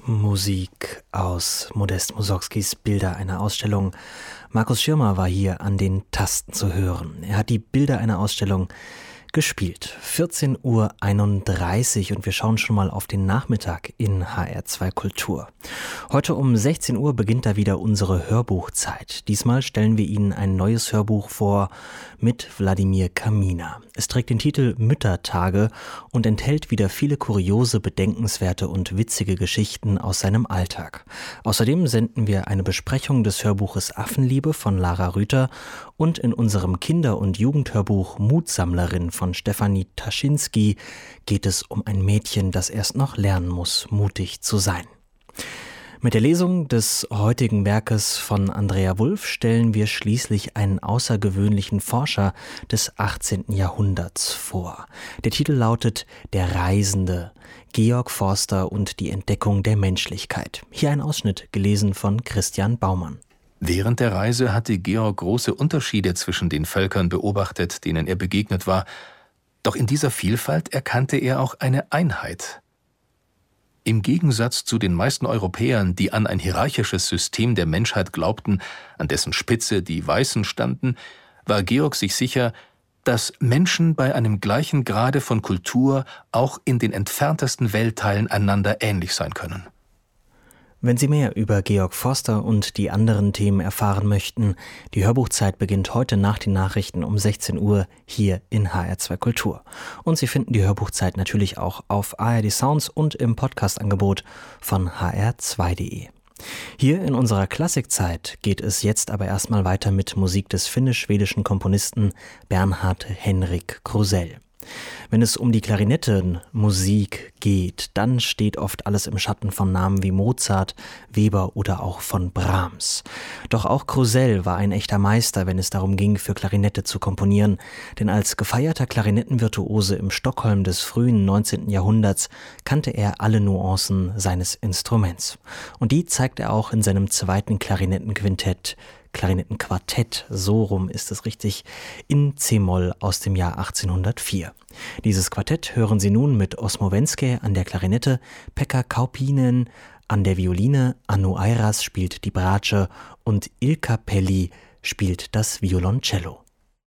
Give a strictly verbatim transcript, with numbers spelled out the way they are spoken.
Musik aus Modest Mussorgskis Bilder einer Ausstellung. Markus Schirmer war hier an den Tasten zu hören. Er hat die Bilder einer Ausstellung gespielt. vierzehn Uhr einunddreißig und wir schauen schon mal auf den Nachmittag in H R zwei Kultur. Heute um sechzehn Uhr beginnt da wieder unsere Hörbuchzeit. Diesmal stellen wir Ihnen ein neues Hörbuch vor mit Wladimir Kaminer. Es trägt den Titel Müttertage und enthält wieder viele kuriose, bedenkenswerte und witzige Geschichten aus seinem Alltag. Außerdem senden wir eine Besprechung des Hörbuches Affenliebe von Lara Rüther und in unserem Kinder- und Jugendhörbuch Mutsammlerin von Stefanie Taschinski geht es um ein Mädchen, das erst noch lernen muss, mutig zu sein. Mit der Lesung des heutigen Werkes von Andrea Wulf stellen wir schließlich einen außergewöhnlichen Forscher des achtzehnten Jahrhunderts vor. Der Titel lautet Der Reisende, Georg Forster und die Entdeckung der Menschlichkeit. Hier ein Ausschnitt, gelesen von Christian Baumann. Während der Reise hatte Georg große Unterschiede zwischen den Völkern beobachtet, denen er begegnet war. Doch in dieser Vielfalt erkannte er auch eine Einheit. Im Gegensatz zu den meisten Europäern, die an ein hierarchisches System der Menschheit glaubten, an dessen Spitze die Weißen standen, war Georg sich sicher, dass Menschen bei einem gleichen Grade von Kultur auch in den entferntesten Weltteilen einander ähnlich sein können. Wenn Sie mehr über Georg Forster und die anderen Themen erfahren möchten, die Hörbuchzeit beginnt heute nach den Nachrichten um sechzehn Uhr hier in H R zwei Kultur. Und Sie finden die Hörbuchzeit natürlich auch auf A R D Sounds und im Podcast-Angebot von H R zwei Punkt de. Hier in unserer Klassikzeit geht es jetzt aber erstmal weiter mit Musik des finnisch-schwedischen Komponisten Bernhard Henrik Krusell. Wenn es um die Klarinettenmusik geht, dann steht oft alles im Schatten von Namen wie Mozart, Weber oder auch von Brahms. Doch auch Krusell war ein echter Meister, wenn es darum ging, für Klarinette zu komponieren. Denn als gefeierter Klarinettenvirtuose im Stockholm des frühen neunzehnten Jahrhunderts kannte er alle Nuancen seines Instruments. Und die zeigt er auch in seinem zweiten Klarinettenquintett, Klarinettenquartett, so rum ist es richtig, in C-Moll aus dem Jahr achtzehnhundertvier. Dieses Quartett hören Sie nun mit Osmo Venske an der Klarinette, Pekka Kaupinen an der Violine, Anu Airas spielt die Bratsche und Ilkka Pelli spielt das Violoncello.